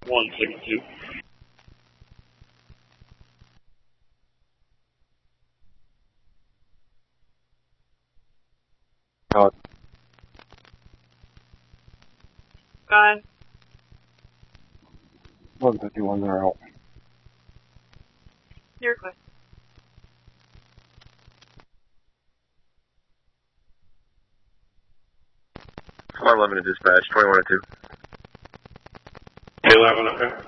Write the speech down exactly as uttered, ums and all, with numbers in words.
one six two. Uh, Gone. one fifty-one, they're out. Your request. Four eleven to dispatch, twenty-one oh two. eleven, okay.